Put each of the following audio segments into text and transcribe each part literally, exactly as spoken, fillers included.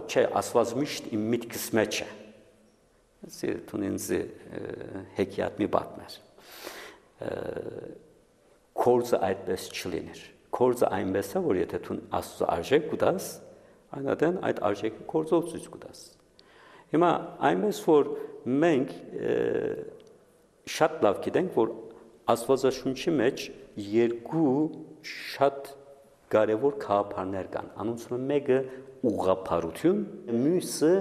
չէ, ասված միշտ իմ միտքս մեջ է։ Սիրտուն ինձ հեքիաթ մի պատմեր։ Կորձը այդպես չլիներ։ Կորձը այնպես է, որ եթե դու Աստծո արժեք կուտաս, այնադեն այդ արժեքը կորձով ցույց կտաս։ Հիմա այնպես որ մենք շատ լավ գիտենք, որ Աստվածաշունչի մեջ երկու շատ կարևոր գաղափարներ կան։ Անոնցում մեկը ուղղափառություն, մյուսը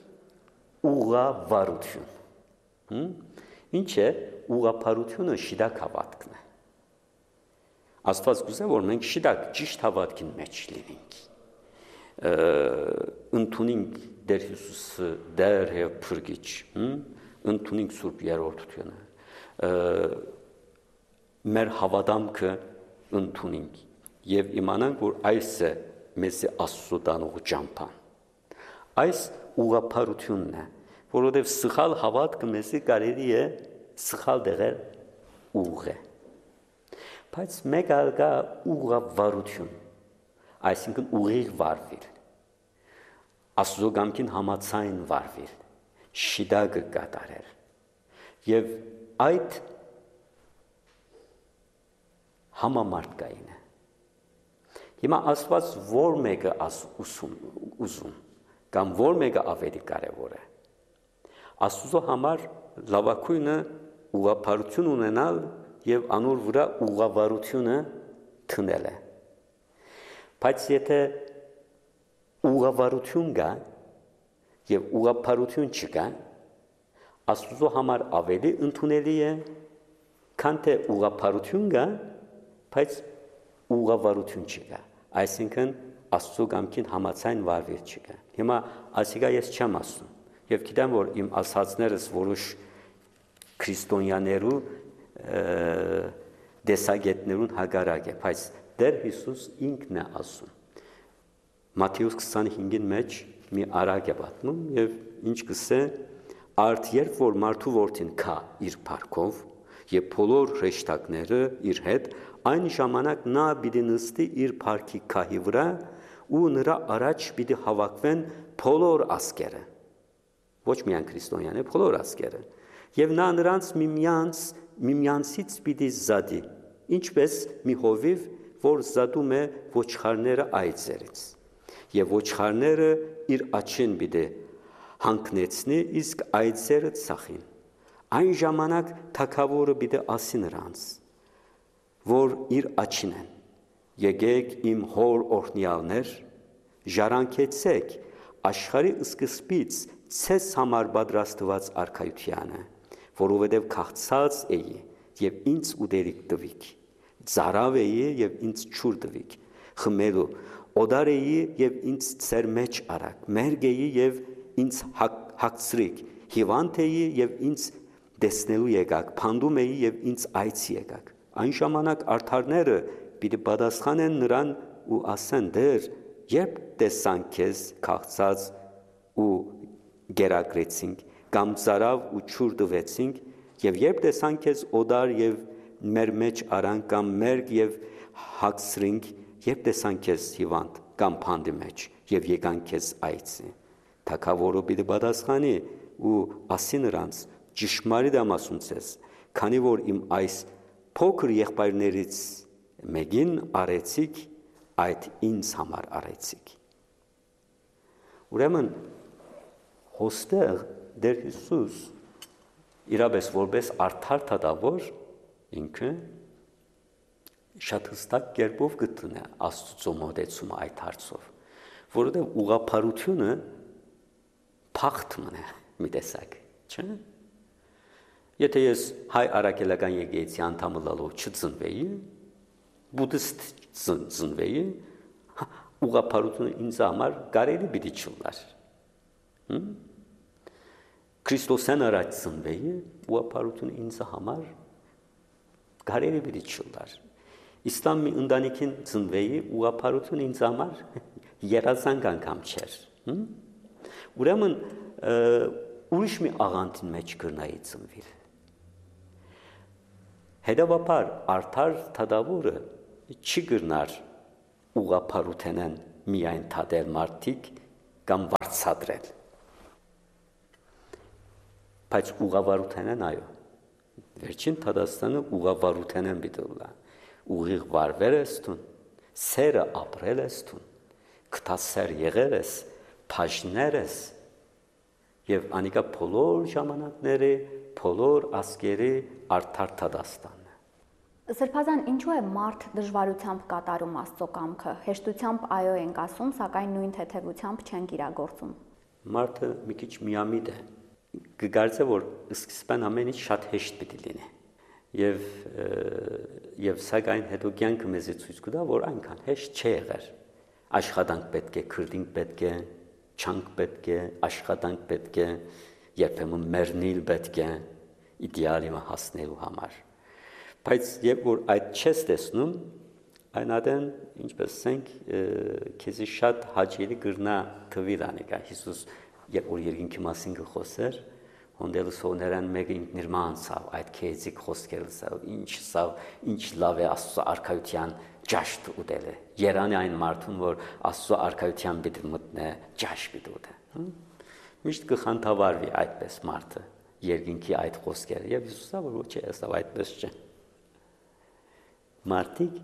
ուղղավարություն։ Ինչ է ուղղափառությունը շիդակ հավատքն է։ Աստված կուզե, որ մենք շիդակ ճիշտ հավատքին մեջ լինենք։ Ընդունենք Տեր Հիսուսը դեր եւ փրկիչ, ընդունենք Սուրբ Երրորդությունը, մեր հավատամքը ընդունենք եւ իմանանք, որ այս է մեզ Աստծո տանող ճամփան։ Այս ուղղափառությունն է, որովհետեւ սխալ հավատքը մեզ կարելի է սխալ դեղել ուղղը։ Բայց մեկ այլ կա ուղղավարություն, այսինքն ուղիղ վարվել, Աստծո կամքին համաձայն վարվել, շիդակը կատարել։ Եվ այդ համամարտկային է։ Հիմա Աստված որ մեկը ուզում, կամ որ մեկը ավելի կարևոր է։ Աստծո համար լավագույնը ուղղափառություն ունենալ եւ անոր վրա ուղղավարությունը թնել է։ Բայց եթե ուղղավարություն կա եւ ուղղափառություն չկա, Աստծո համար ավելի ընդունելի է, քան թե ուղղափառություն կա, բայց ուղղավարություն չկա։ Այսինքն Աստծո կամքին համաձայն վարվել չկա։ Հիմա ասիկա ես չեմ ասում, եւ գիտեմ, որ իմ ասածներս որոշ քրիստոնյաներու դեսագետներուն հագարակ է, բայց Տեր Հիսուս ինքն է ասում։ Մատթեոս քսանհինգին մեջ մի արագ է պատմում եւ ինչ կսե արդ երբ որ մարդու որդին քա իր փառքով եւ բոլոր հրեշտակները իր հետ, այն ժամանակ նա պիտի նստի իր փառքի քահի վրա ու նրա առաջ պիտի հավաքվեն բոլոր ազգերը, ոչ միայն քրիստոնյաները, բոլոր ազգերը, եւ նա նրանց միմյանց միմյանցից պիտի զադի, ինչպես մի հովիվ, որ զադում է ոչխարները այծերից, եւ ոչխարները իր աչին պիտի հանգնեցնի, իսկ այծերը ծախին։ Այն ժամանակ թագավորը պիտի ասի նրանց, որ իր աչին են, եկեք իմ հոր օրհնյալներ, ժառանգեցեք աշխարհի սկզբից ցես համար պատրաստված արքայությանը, որովհետև քաղցած էի եւ ինձ ուդերիկ տվիք, ծարավ էի եւ ինձ չուր տվիք, խմելու, օդար էի եւ ինձ ծեր մեջ արակ, մերգ էի եւ ինձ հագցրիք, հիվանդ էի եւ ինձ տեսնելու եկաք, փանդում էի եւ ինձ այցի եկաք։ Այն ժամանակ արդարները պիտի պատասխանեն նրան ու ասեն դեր, երբ տեսան քեզ քաղցած ու գերակրեցինք, կամ ծարավ ու չուր տվեցինք, եւ երբ տեսան քեզ օդար եւ մեր մեջ արան կամ մերգ եւ հագցրինք, երբ տեսան քեզ հիվանդ կամ փանդի մեջ եւ եկան քեզ այցի, թագավորը պիտի պատասխանի ու ասի նրանց. ճշմարիտ եմ ասում ձեզ, քանի որ իմ այս փոքր եղբայրներից մեկին արեցիք, այդ ինձ համար արեցիք։ Ուրեմն հոստեղ Տեր Հիսուս իրապես որպես արդար թագավոր ինքը շատ հստակ կերպով գտնե Աստծո մոտեցումը այդ հարցով, որովհետև ուղղափառությունը փախտումն է մի տեսակ, չէ՞։ Եթե ես հայ արաքելական եկեղեցի անդամը լալով չծնվեի, բուդդիստ ծնվեի, ուղղափառությունը ինձ համար կարելի պիտի չլար։ Քրիստոսեն առաջ ծնվեի, ուղղափառությունը ինձ համար կարելի պիտի չլար։ Իսլամ մի ընտանիքին ծնվեի, ուղղափառությունը ինձ համար երազանք անգամ չէր։ Ուրեմն ուրիշ մի աղանդին մեջ կրնայի ծնվել։ Հետևաբար արդար թագավորը չի կրնար ուղղափառութենեն միայն թադել մարդիկ կամ վարձատրել։ Բայց ուղղավարութեն են այո։ Վերջին Թադաստանը ուղղավարութեն են բիդոլա։ Ուղիղ վարվել ես տուն, սերը ապրել ես տուն, կտասեր եղել ես, փաժներ ես, եւ անիկա բոլոր ժամանակների, բոլոր ասկերի արդար Թադաստանն է։ Սրբազան, ինչու է մարդ դժվարությամբ կատարում Աստծո կամքը, հեշտությամբ այո ենք ասում, սակայն նույն թեթևությամբ չենք իրագործում։ Մարդը մի քիչ միամիտ է, կգարձե որ սկզբան ամեն ինչ շատ հեշտ պիտի լինի։ Եվ եւ սակայն հետո կյանքը մեզ ցույց կտա, որ այնքան հեշտ չի եղել։ Աշխատանք պետք է, քրդինք պետք է, չանք պետք է, աշխատանք պետք է, երբեմն մեռնել պետք է իդեալի հասնելու համար։ Բայց երբ որ այդ չես տեսնում, այն ադեն, ինչպես ասենք, քեզի շատ հաճելի գրնա թվի դանիկա։ Հիսուս երբ որ երկինքի մասին գխոսեր, հոնդելը սոներան մեկը ինքնիրմա անցավ, այդ քեզիկ խոսքերը սավ, ինչ սավ, ինչ լավ է Աստծո արքայության ճաշտ ուտելը։ Երանի այն մարդուն, որ Աստծո արքայության պիտի մտնե, ճաշտ պիտի ուտե։ Միշտ կխանդավառվի այդպես մարդը, երկինքի այդ խոսքերը, եւ Հիսուսը որ ոչ է, ասավ այդպես չէ։ Մարդիկ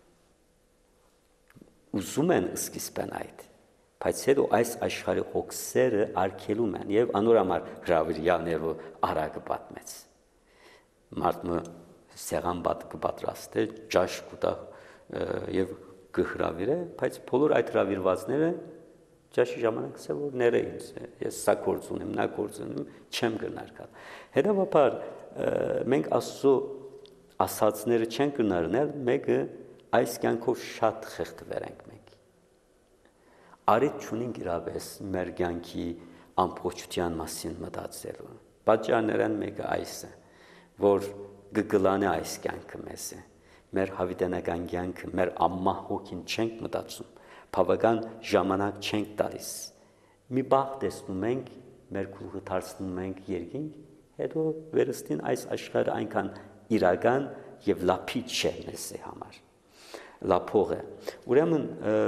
ուզում են սկիզբեն այդ, բայց հետո այս աշխարհի հոգսերը արգելում են եւ անորամար հրավիրյաներով արագ պատմեց։ Մարդը սեղան բադ կպատրաստե, ճաշ կուտա եւ կհրավիրե, բայց բոլոր այդ հրավիրվածները ճաշի ժամանակ ասել որ ները ինձ, ես սա գործ ունեմ, նա գործ ունեմ, չեմ գնարկալ։ Հետևաբար մենք Աստծո ասածները չեն կնարնել, մեկը այս կյանքով շատ խեղդվել ենք մենք։ Արիթ չունենք իրավես մեր կյանքի ամբողջության մասին մտածելու։ Պատճառներն մեկը այս է, որ գգլանը այս կյանքը մեզ է։ Մեր հավիտենական կյանքը, մեր ամմահ հոգին չենք մտածում, բավական ժամանակ չենք տալիս։ Մի բախ տեսնում ենք, մեր գլուխը դարձնում ենք երկինք, հետո վերստին այս աշխարհը այնքան իրական եւ լափիչ չէ մեզ համար։ Լափող է։ Ուրեմն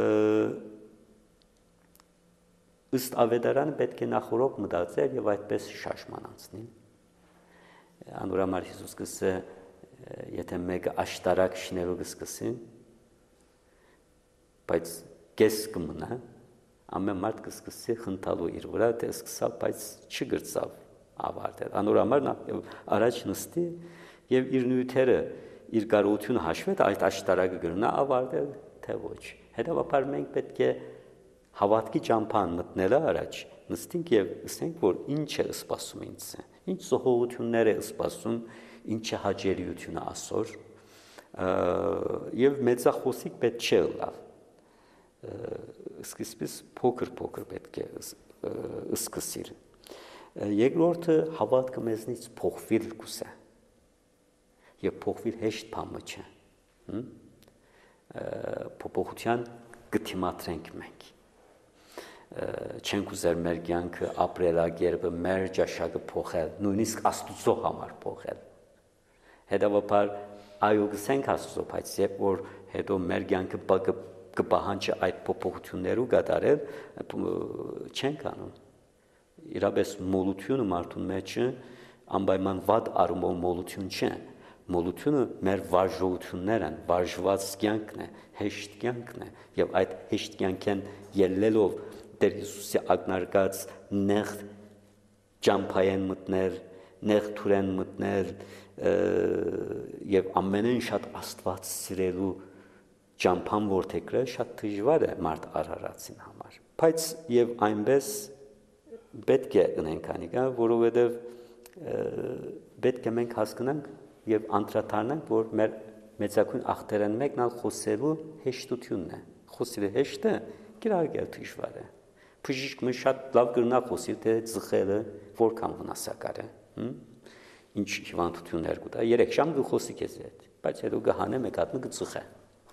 ըստ ավետարանը պետք է նախորդ մտածել եւ այդպես շաշման անցնել։ Անորամար Հիսուս կսե եթե մեկը աշտարակ շներով կսկսի, բայց կես կմնա, ամեն մարդ կսկսի խնդալու իր վրա, թե սկսավ, բայց չգրծավ ավարտել։ Անորամար նա առաջ նստի եւ իր նյութերը, իր կարողությունը հաշվեց, այդ աշտարակը գրնա ավարտել, թե ոչ։ Հետևաբար մենք պետք է հավատքի ճամփան մտնելը առաջ նստենք եւ ասենք, որ ինչ է սպասում ինձ, ինչ զոհողություններ է սպասում, ինչ է հաջելիությունը ասոր, եւ մեծախոսիկ պետք չէ լավ։ Սկիզբից փոքր-փոքր պետք է սկսել։ Երկրորդը հավատքը մեզնից փոխվել կուսե։ Եվ փոխվել հեշտ բան չէ։ Փոփոխության կդիմադրենք մենք։ Չենք ուզեր մեր կյանքը ապրելակերպը, մեր ճաշակը փոխել, նույնիսկ Աստծո համար փոխել։ Հետևաբար այո գսենք Աստծո, բայց երբ որ հետո մեր կյանքը կպահանջի այդ փոփոխություններու կատարել, չենք անում։ Իրապես մոլությունը մարդուն մեջ անպայման վատ արումով մոլություն չէ։ Մոլությունը մեր վարժություններն են, վարժված կյանքն է, հեշտ կյանքն է, եւ այդ հեշտ կյանքեն ելնելով Տեր Հիսուսի ակնարկած նեղ ճամփայեն մտներ, նեղ թուրեն մտներ եւ ամենեն շատ Աստված սիրելու ճամփան որթեքրը շատ դժվար է մարդ արարածին համար։ Բայց եւ այնպես պետք է ունենք անիկա, որովհետեւ պետք է մենք հասկանանք եւ անդրադառնանք, որ մեր մեծակույն ախտերն մեկն ալ խոսելու հեշտությունն է։ Խոսելը հեշտ է, կիրարկել դժվար է։ Բժիշկը շատ լավ կրնա խոսի, թե ծխելը որքան վնասակար է։ Ինչ հիվանդություններ կտա, երեք ժամ գխոսի քեզ հետ, բայց հետո գահանե մեկ հատ կծխե։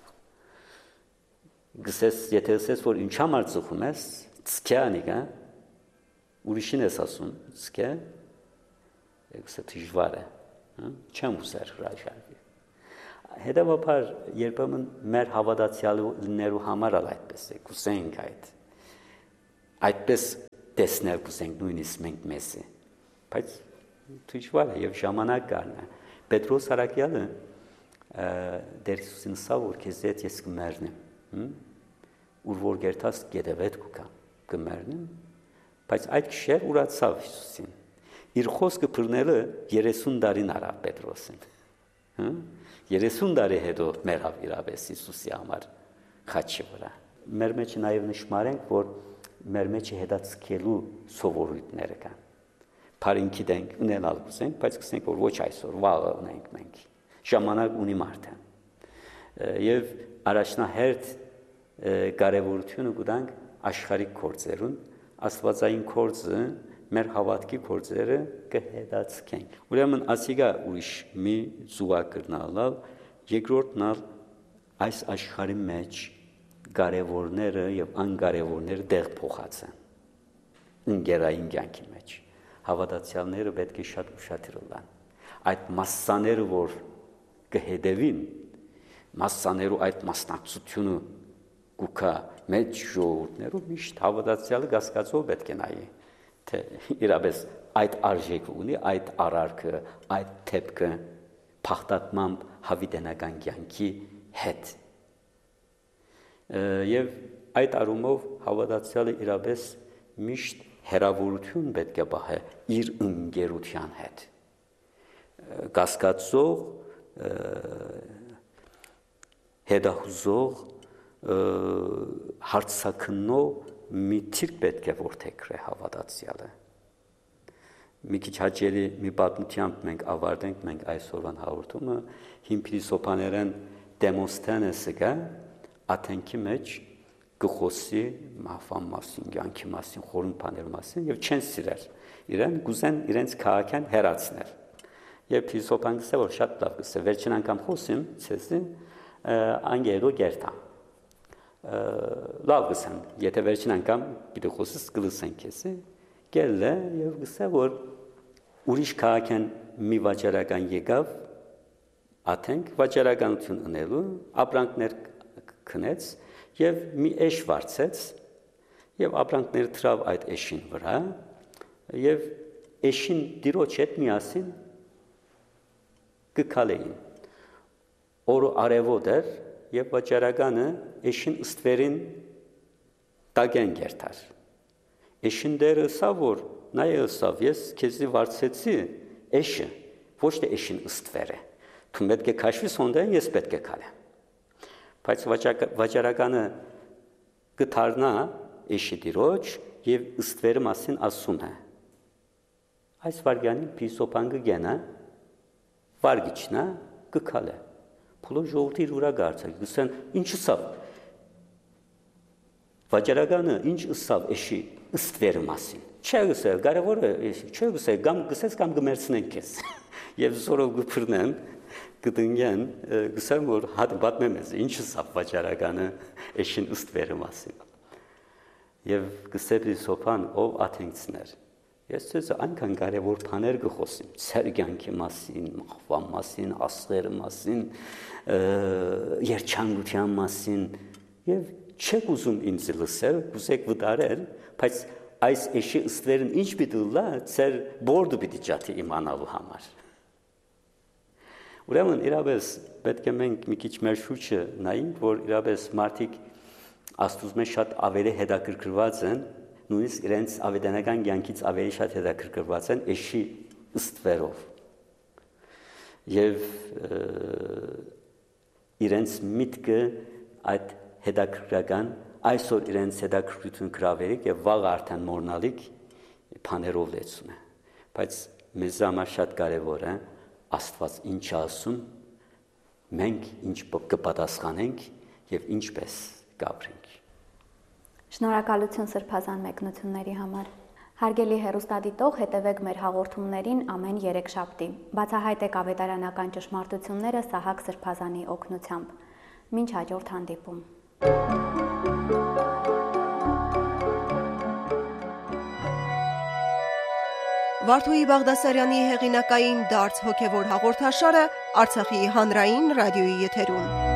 Գսես, եթե ասես, որ ինչ համար ծխում ես, ծքե անիկա, ուրիշին ես ասում, ծքե, եկսը դժվար է։ Չեմ ուզեր հրաժարվի։ Հետևաբար երբեմն մեր հավատացյալներու համար ալ այդպես է, կուսենք այդ։ այդպես տեսնել կուզենք նույնիսկ մենք մեզի, բայց դժվար է եւ ժամանակ գարնա։ Պետրոս Արաքյալը Տեր Հիսուսին ասավ, որ քեզ հետ ես կմեռնեմ, ուր որ գերտաս գետևետ կուկա, կմեռնեմ, բայց այդ քշեր ուրացավ Հիսուսին։ Իր խոսքը բռնելը երեսուն տարին արավ Պետրոսին։ երեսուն տարի հետո մեռավ իրապես Հիսուսի համար խաչի վրա։ Մեր մեջ նաև նշмарենք, որ մեր մեջ հետացկելու սովորույթներ կան։ Փարին գիտենք, ունենալ կուզենք, բայց կսենք, որ ոչ այսօր, վաղը ունենք մենք։ Ժամանակ ունի մարդը։ Եվ առաջնահերթ կարևորությունը կտանք աշխարհիկ գործերուն, աստվածային գործը, մեր հավատքի գործերը կհետացկենք։ Ուրեմն ասիգա ուրիշ մի զուգակ կրնալալ, երկրորդն ալ այս աշխարհի մեջ կարևորները եւ անկարևորները դեղ փոխած են։ Ընկերային կյանքի մեջ հավատացյալները պետք է շատ ուշադրել են։ Այդ մասսաները, որ կհետևին, մասսաներու այդ մասնակցությունը կուքա մեջ ժողովուրդներով միշտ հավատացյալը կասկածով պետք է նայի, թե իրապես այդ արժեքը ունի, այդ արարքը, այդ թեփքը փախտատմամբ հավիտենական կյանքի հետ։ Եվ այդ առումով հավատացյալը իրապես միշտ հերավորություն պետք է բահե իր ընկերության հետ։ Կասկածող, հետահուզող, հարցակնող մի թիրք պետք է որթեքրե հավատացյալը։ Մի քիչ հաճելի մի պատմությամբ մենք ավարտենք մենք այսօրվան հաղորդումը, հին փիլիսոփաներեն Դեմոսթենեսը գա Աթենքի մեջ գխոսի մահվան մասին, կյանքի մասին, խորին բաների մասին եւ չեն սիրել։ Իրեն գուզեն իրենց քաղաքան հերացնել։ Եվ փիլիսոփան գսե որ շատ լավ գսե, վերջին անգամ խոսեմ, ցեզի անգերո գերտա։ Լավ գսեն, եթե վերջին անգամ պիտի խոսես կլսեն քեզի, գելը եւ գսե որ ուրիշ քաղաքան մի վաճառական եկավ, Աթենք վաճառականություն ունելու, ապրանքներ քնեց եւ մի էշ վարձեց եւ ապրանքները թրավ այդ էշին վրա եւ էշին դիրոջ հետ միասին կքալեին օրը արևոտ էր եւ վաճառականը էշին ըստվերին տագեն գերտար էշին դերը սա որ նայ ըսավ ես քեզի վարձեցի էշը ոչ թե էշին ըստվերը դու պետք է քաշվես հոնդեն ես պետք է քալեմ բայց վաճառականը կթարնա էշի դիրոջ եւ ըստվերը մասին ասում է այս վարգյանին փիլիսոփան կգենա վարգիչնա կքալե փոլո ժողովրդի ուրա գարցա գսեն ինչ ըսավ վաճառականը ինչ ըսավ էշի ըստվերը մասին չէ գսել կարևորը չէ գսել կամ գսես կամ գմերցնեն քեզ եւ զորով գփրնեն կդնգեն գսեմ որ հատ պատմեմ ես ինչ ըսավ վաճառականը էշին ըստվերը մասին եւ գսե փիլիսոփան ով աթենքցներ ես ցեզ այնքան կարևոր բաներ կխոսեմ ցերգյանքի մասին մահվան մասին աստղերի մասին երջանկության մասին եւ չեք ուզում ինձ լսել կուզեք վտարել բայց այս էշի ըստվերն ինչ պիտի լա ցեր բորդը պիտի ջատի իմանալու համար Ուրեմն իրապես պետք է մենք մի քիչ մեր շուրջը նայենք, որ իրապես մարդիկ աստուծո մեջ շատ ավելի հետաքրքրված են, նույնիսկ իրենց ավետարանական կյանքից ավելի շատ հետաքրքրված են էշի ըստվերով։ Եվ իրենց միտքը այդ հետաքրքրական այսօր իրենց հետաքրքրություն գրավերիկ եւ վաղ արդեն մորնալիք բաներով լեցուն է։ Բայց մեզ համար շատ կարեւոր է Աստված ինչ ասում, մենք ինչ կպատասխանենք եւ ինչպես կապրենք։ Շնորհակալություն սրբազան մեկնությունների համար։ Հարգելի հեռուստադիտող, հետևեք մեր հաղորդումներին ամեն երեքշաբթի։ Բացահայտեք ավետարանական ճշմարտությունները Սահակ Սրբազանի օգնությամբ։ Մինչ հաջորդ հանդիպում։ Վարդուհի Բաղդասարյանի հեղինակային դարձ հոգևոր հաղորդաշարը Արցախի հանրային ռադիոյի եթերում։